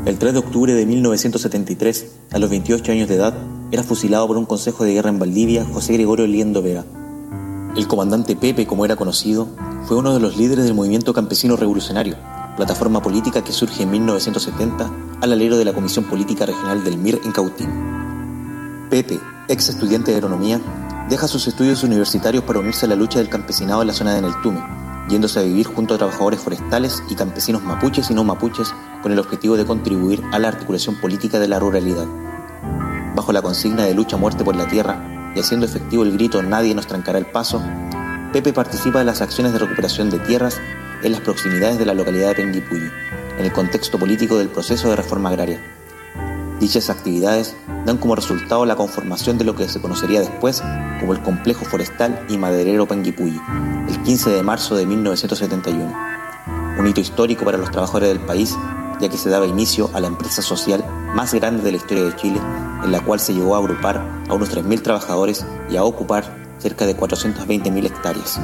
El 3 de octubre de 1973, a los 28 años de edad, era fusilado por un consejo de guerra en Valdivia José Gregorio Liendo Vera. El comandante Pepe, como era conocido, fue uno de los líderes del movimiento campesino revolucionario, plataforma política que surge en 1970 al alero de la Comisión Política Regional del MIR en Cautín. Pepe, ex estudiante de agronomía, deja sus estudios universitarios para unirse a la lucha del campesinado en la zona de Neltume, yéndose a vivir junto a trabajadores forestales y campesinos mapuches y no mapuches con el objetivo de contribuir a la articulación política de la ruralidad. Bajo la consigna de lucha a muerte por la tierra y haciendo efectivo el grito "Nadie nos trancará el paso", Pepe participa de las acciones de recuperación de tierras en las proximidades de la localidad de Penguipulli, en el contexto político del proceso de reforma agraria. Dichas actividades dan como resultado la conformación de lo que se conocería después como el Complejo Forestal y Maderero Penguipulli, el 15 de marzo de 1971. Un hito histórico para los trabajadores del país, ya que se daba inicio a la empresa social más grande de la historia de Chile, en la cual se llegó a agrupar a unos 3.000 trabajadores y a ocupar cerca de 420.000 hectáreas.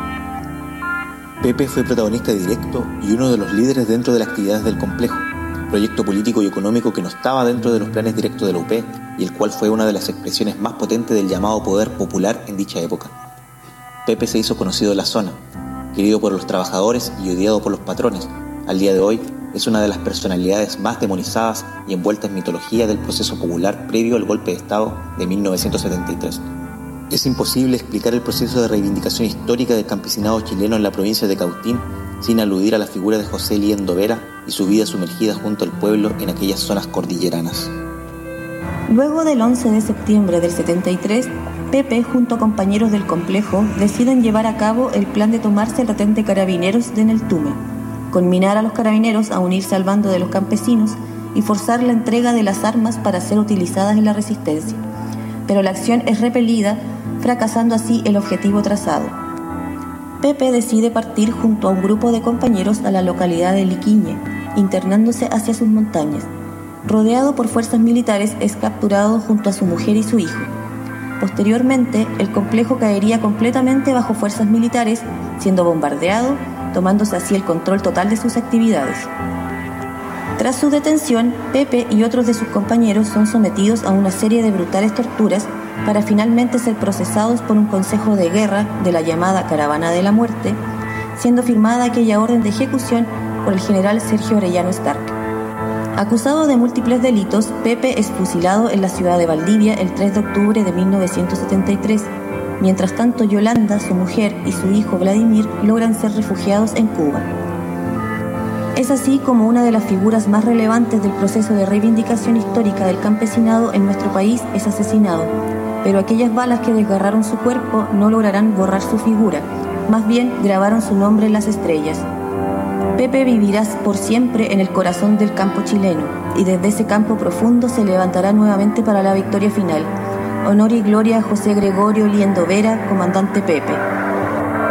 Pepe fue protagonista directo y uno de los líderes dentro de las actividades del complejo, proyecto político y económico que no estaba dentro de los planes directos de la UP y el cual fue una de las expresiones más potentes del llamado poder popular en dicha época. Pepe se hizo conocido en la zona, querido por los trabajadores y odiado por los patrones. Al día de hoy es una de las personalidades más demonizadas y envuelta en mitología del proceso popular previo al golpe de Estado de 1973. Es imposible explicar el proceso de reivindicación histórica del campesinado chileno en la provincia de Cautín sin aludir a la figura de José Liendo Vera y su vida sumergida junto al pueblo en aquellas zonas cordilleranas. Luego del 11 de septiembre del 73, Pepe, junto a compañeros del complejo, deciden llevar a cabo el plan de tomarse el retén de carabineros de Neltume, conminar a los carabineros a unirse al bando de los campesinos y forzar la entrega de las armas para ser utilizadas en la resistencia. Pero la acción es repelida, fracasando así el objetivo trazado. Pepe decide partir junto a un grupo de compañeros a la localidad de Liquiñe, internándose hacia sus montañas. Rodeado por fuerzas militares, es capturado junto a su mujer y su hijo. Posteriormente, el complejo caería completamente bajo fuerzas militares, siendo bombardeado, tomándose así el control total de sus actividades. Tras su detención, Pepe y otros de sus compañeros son sometidos a una serie de brutales torturas para finalmente ser procesados por un consejo de guerra de la llamada Caravana de la Muerte, siendo firmada aquella orden de ejecución por el general Sergio Orellano Stark. Acusado de múltiples delitos, Pepe es fusilado en la ciudad de Valdivia el 3 de octubre de 1973. Mientras tanto, Yolanda, su mujer, y su hijo Vladimir logran ser refugiados en Cuba. Es así como una de las figuras más relevantes del proceso de reivindicación histórica del campesinado en nuestro país es asesinado, pero aquellas balas que desgarraron su cuerpo no lograrán borrar su figura, más bien grabaron su nombre en las estrellas. Pepe vivirá por siempre en el corazón del campo chileno, y desde ese campo profundo se levantará nuevamente para la victoria final. Honor y gloria a José Gregorio Liendo Vera, comandante Pepe.